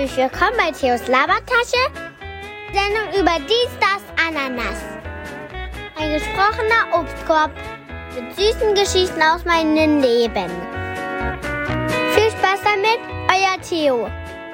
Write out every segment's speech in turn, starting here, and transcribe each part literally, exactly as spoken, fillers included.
herzlich willkommen bei Theos Labertasche, Sendung über dies, das, Ananas. Ein gesprochener Obstkorb mit süßen Geschichten aus meinem Leben. Viel Spaß damit, euer Theo.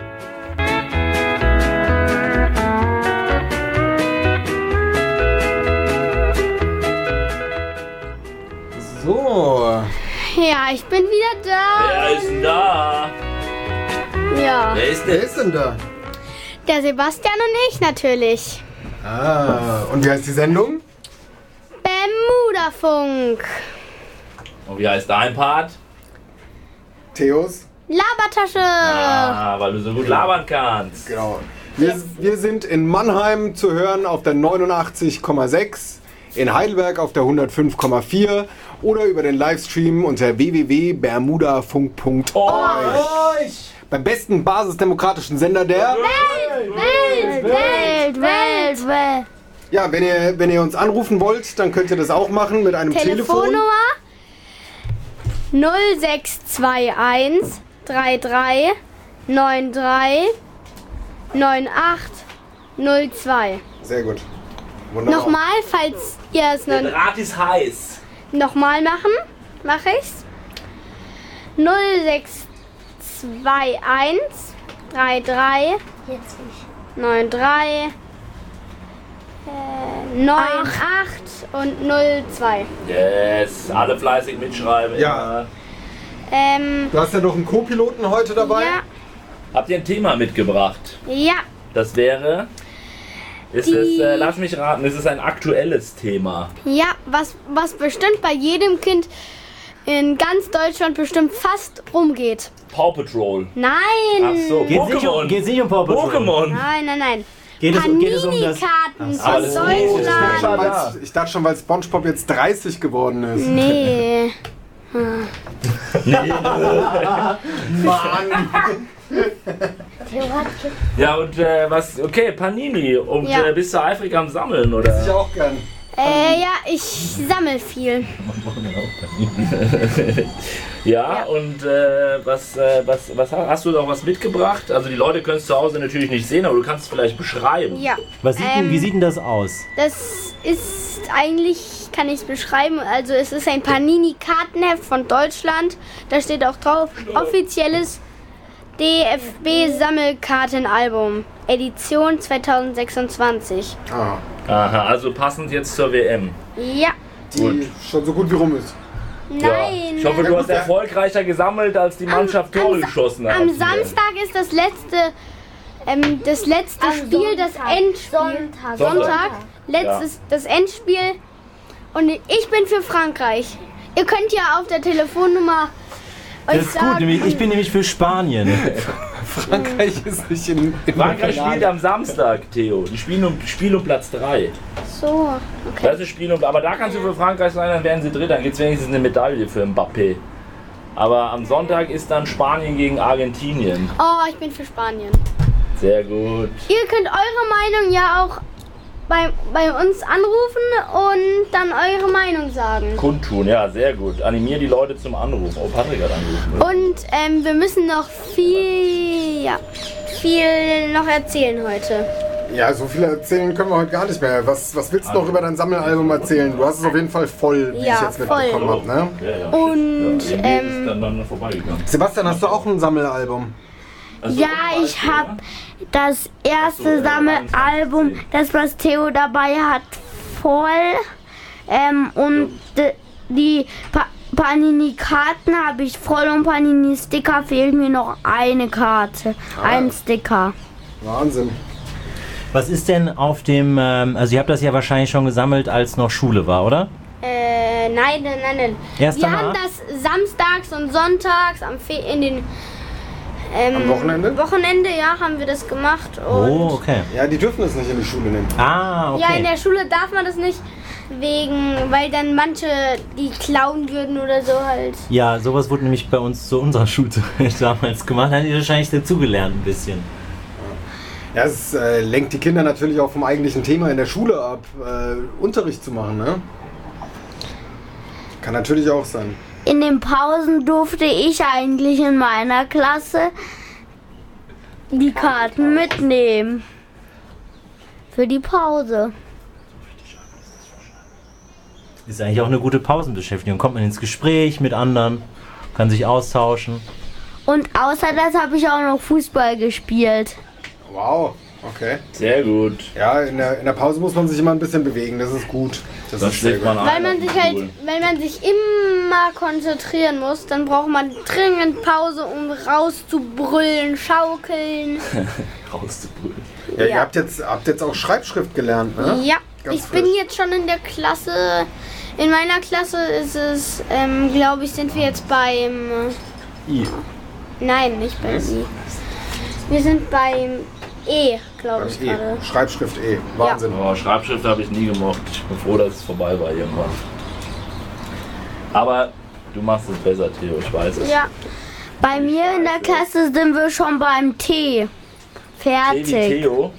So. Ja, ich bin wieder da. Wer ist denn da? Ja. Wer ist Wer denn? ist denn da? Der Sebastian und ich natürlich. Ah, und wie heißt die Sendung? Bermuda-Funk. Und wie heißt dein Part? Theos. Labertasche. Ah, weil du so gut labern kannst. Genau. Wir, wir sind in Mannheim zu hören auf der neunundachtzig Komma sechs, in Heidelberg auf der hundertfünf Komma vier oder über den Livestream unter w w w punkt bermudafunk punkt org. Beim besten basisdemokratischen Sender der Welt, Welt, Welt, Welt, Welt. Ja, wenn ihr, wenn ihr uns anrufen wollt, dann könnt ihr das auch machen mit einem Telefon. Telefonnummer null sechs zwei eins drei drei neun drei neun acht null zwei. Sehr gut. Wunderbar. Nochmal, falls ihr es noch Der Draht ist heiß. nochmal machen, mache ich's. null sechs zwei eins drei drei neun drei neun acht und null zwei. Yes, alle fleißig mitschreiben. Ja. Ähm, Du hast ja noch einen Co-Piloten heute dabei. ja, Habt ihr ein Thema mitgebracht? ja, Das wäre... Ist Die- es, äh, lass mich raten, ist es ein aktuelles Thema? ja, was, was bestimmt bei jedem Kind in ganz Deutschland bestimmt fast rumgeht. Paw Patrol. Nein! Ach so, Geht's nicht um, Pokémon. geht's nicht um Paw Patrol? Pokémon. Nein, nein, nein. Geht es, geht es um das... Panini-Karten Aber von das ist Ich nicht- dachte, schon, Deutschland. weil, ich dachte schon, weil SpongeBob jetzt dreißig geworden ist. Nee. Mann! Ja, und äh, was, okay, Panini. Und Ja. äh, bist du eifrig am Sammeln, oder? Ich auch gern. Äh, ja, ich sammle viel. Ja, und äh, was, äh, was, was hast, hast du noch was mitgebracht? Also die Leute können es zu Hause natürlich nicht sehen, aber du kannst es vielleicht beschreiben. Ja. Was sieht denn, Ähm, wie sieht denn das aus? Das ist eigentlich, kann ich es beschreiben, also es ist ein Panini-Kartenheft von Deutschland. Da steht auch drauf, offizielles D F B-Sammelkartenalbum, Edition zweitausendsechsundzwanzig. Ah, Aha, also passend jetzt zur W M. Ja, die Gut. schon so gut wie rum ist. nein. Ich hoffe, du hast erfolgreicher gesammelt, als die Mannschaft Tore am, geschossen hat. Am Samstag ist das letzte, ähm, das letzte Am Spiel, das Sonntag. Endspiel. Sonntag. Sonntag, letztes, das Endspiel. Und ich bin für Frankreich. Ihr könnt ja auf der Telefonnummer euch Das ist sagen. gut, nämlich, ich bin nämlich für Spanien. Frankreich ist nicht in, in Frankreich der spielt Finale. am Samstag, Theo. Die spielen um, spielen um Platz drei. So, okay. Das ist Spiel um, aber da kannst du für Frankreich sein, dann werden sie Dritter. Dann gibt es wenigstens eine Medaille für Mbappé. Aber am Sonntag ist dann Spanien gegen Argentinien. Oh, ich bin für Spanien. Sehr gut. Ihr könnt eure Meinung ja auch bei, bei uns anrufen und dann eure Meinung sagen. Kundtun, ja, sehr gut. Animier die Leute zum Anruf. Oh, Patrick hat angerufen. Und ähm, wir müssen noch viel, ja, viel noch erzählen heute. Ja, so viel erzählen können wir heute gar nicht mehr. Was, was willst du noch über dein Sammelalbum erzählen? Du hast es auf jeden Fall voll, wie Ja, ich jetzt voll. mitbekommen habe. Ne? Ja, ja. Und ja, ähm, ist dann, dann vorbeigegangen. Sebastian, hast du auch ein Sammelalbum? Also, Ja, ich habe das erste Sammelalbum, das was Theo dabei hat, voll. Ähm, und d- die pa Panini-Karten habe ich voll und Panini-Sticker fehlt mir noch eine Karte, ein Sticker. Wahnsinn. Was ist denn auf dem, ähm, also ihr habt das ja wahrscheinlich schon gesammelt, als noch Schule war, oder? äh, nein, nein, nein, nein. Erst Wir danach? haben das samstags und sonntags am Fe in den ähm, Am Wochenende? Wochenende, ja, haben wir das gemacht. Und Oh, okay. Ja, die dürfen es nicht in die Schule nehmen. Ah, ja, in okay. der Schule darf man das nicht, wegen, weil dann manche die klauen würden oder so halt. Ja, sowas wurde nämlich bei uns zu unserer Schulzeit damals gemacht. Hat ihr wahrscheinlich dazugelernt ein bisschen. Ja, es äh, lenkt die Kinder natürlich auch vom eigentlichen Thema in der Schule ab, äh, Unterricht zu machen, ne? Kann natürlich auch sein. In den Pausen durfte ich eigentlich in meiner Klasse die Karten mitnehmen. Für die Pause. Ist eigentlich auch eine gute Pausenbeschäftigung. Kommt man ins Gespräch mit anderen, kann sich austauschen. Und außer das habe ich auch noch Fußball gespielt. Wow, okay. Sehr gut. Ja, in der, in der Pause muss man sich immer ein bisschen bewegen, das ist gut. Das, Das ist sehr schlägt gut. man Weil ein. man auf sich den halt, Stuhl. wenn man sich immer konzentrieren muss, dann braucht man dringend Pause, um rauszubrüllen, schaukeln. Rauszubrüllen. Ja, ihr Ja. habt jetzt, habt jetzt auch Schreibschrift gelernt, ne? Ja, Ganz ich bin frisch. jetzt schon in der Klasse. In meiner Klasse ist es, ähm, glaube ich, sind wir jetzt beim. I. Nein, nicht beim Was? I. Wir sind beim E, glaube Beim ich E. gerade. Schreibschrift E. Wahnsinn. Oh, Schreibschrift habe ich nie gemocht. Ich bin froh, dass es vorbei war irgendwann. Aber du machst es besser, Theo, ich weiß es. Ja, Bei mir in der Klasse sind wir schon beim T. Tee wie Fertig. Theo.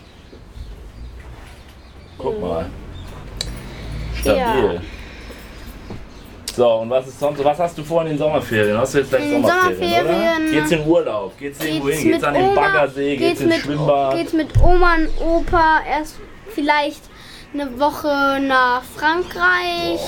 Guck mal. Stabil. Ja. So, und was ist sonst? Was hast du vor in den Sommerferien? Hast du jetzt gleich In den Sommerferien, Sommerferien oder? Geht's in Urlaub? Geht's irgendwo hin? Geht's mit an den Oma, Baggersee? Geht's, geht's ins mit, Schwimmbad? geht's mit Oma und Opa erst vielleicht eine Woche nach Frankreich.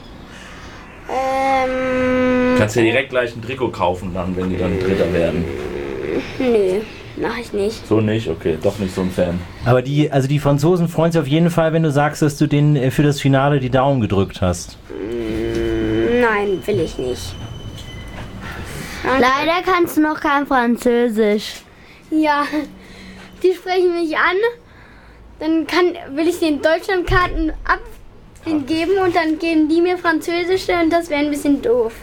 Ähm, Kannst dir direkt gleich ein Trikot kaufen dann, wenn die dann Dritter werden. nö, mach ich nicht. So nicht? Okay, doch nicht so ein Fan. Aber die, also die Franzosen freuen sich auf jeden Fall, wenn du sagst, dass du denen äh, für das Finale die Daumen gedrückt hast. Nein, will ich nicht. Leider kannst du noch kein Französisch. Ja, die sprechen mich an. Dann kann, will ich den Deutschlandkarten ab den geben und dann geben die mir Französische und das wäre ein bisschen doof.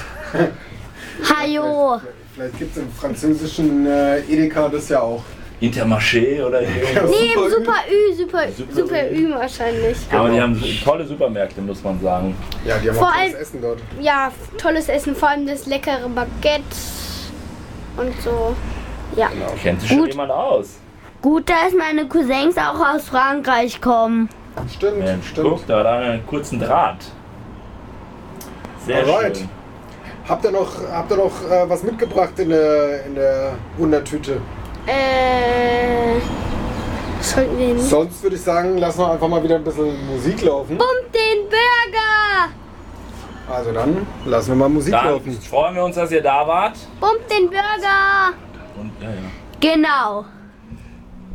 Hajo. Vielleicht gibt es im französischen äh, Edeka das ja auch. Intermarché oder irgendwas. Nee, Super Super Ü, Super, Super Super Ü wahrscheinlich. Aber die haben tolle Supermärkte, muss man sagen. Ja, die haben Vor auch tolles allem- Essen dort. Ja, tolles Essen, vor allem das leckere Baguette und so. Ja. Kennt sich schon Gut. jemand aus? Gut, dass meine Cousins auch aus Frankreich kommen. Stimmt, Mensch, stimmt. guck, da hat er einen kurzen Draht. Sehr Alright. schön. Habt ihr noch, habt ihr noch äh, was mitgebracht in der, in der Wundertüte? Äh. Sollten wir nicht. Sonst würde ich sagen, lassen wir einfach mal wieder ein bisschen Musik laufen. Pumpt den Burger! Also dann lassen wir mal Musik Dann laufen. freuen wir uns, dass ihr da wart. Pumpt den Burger! Und, ja, ja. Genau.